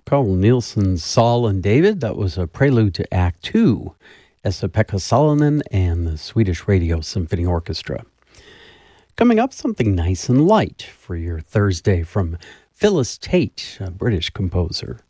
Carl Nielsen's Saul and David. That was a prelude to Act Two, Esa-Pekka Salonen and the Swedish Radio Symphony Orchestra. Coming up, something nice and light for your Thursday from Phyllis Tate, a British composer.